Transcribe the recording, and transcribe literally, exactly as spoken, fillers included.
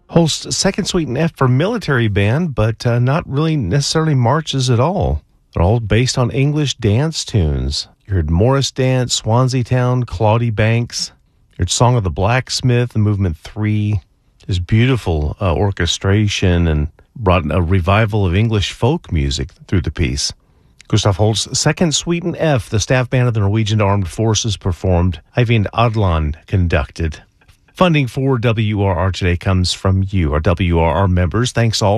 Holst's second suite in F for military band, but uh, not really necessarily marches at all. They're all based on English dance tunes. You heard Morris Dance, Swansea Town, Claudie Banks. You heard Song of the Blacksmith, the Movement three. There's beautiful uh, orchestration and brought a revival of English folk music through the piece. Gustav Holst's second suite in F, the staff band of the Norwegian Armed Forces performed. Eivind Adland conducted. Funding for W R R today comes from you, our W R R members. Thanks all.